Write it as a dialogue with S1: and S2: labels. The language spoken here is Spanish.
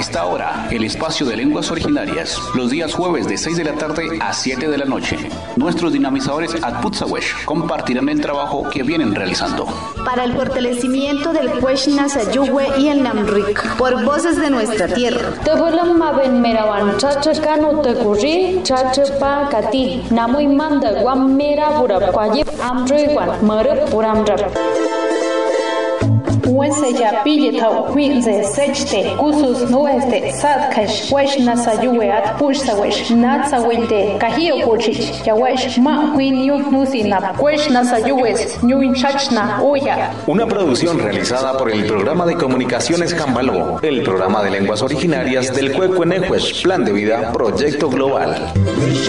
S1: esta hora, el espacio de lenguas originarias, los días jueves de 6 de la tarde a 7 de la noche. Nuestros dinamizadores Atputzawesh compartirán el trabajo que vienen realizando.
S2: Para el fortalecimiento del Cueshna Sayuwe y el Namrik, por voces de nuestra tierra.
S3: Tebulam maben merawan chachakano tekuri chachapa kati namuy manda guam mera burap kwajip amdruiwan marup puramdrap.
S4: Wense ya pille tau quinze sechte usus nueste sadkash wesh nasayuwe at pushsawesh natsawilde kahio puchich ya wesh ma quinio nusina wesh nasayuwes nyuin chachna oya.
S5: Una producción realizada por el Programa de Comunicaciones Jambaló, el programa de lenguas originarias del Cuecuenejuesh, Plan de Vida, Proyecto Global.